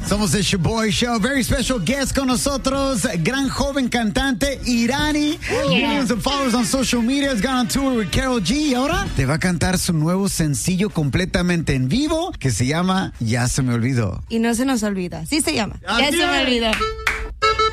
Somos el Shoboy Show. Very special guest con nosotros. Gran joven cantante, Irani. Millions of followers on social media. Has gone on tour with Karol G. Y ahora te va a cantar su nuevo sencillo completamente en vivo que se llama Ya se me olvidó. Y no se nos olvida. Sí se llama. Ya se me olvidó.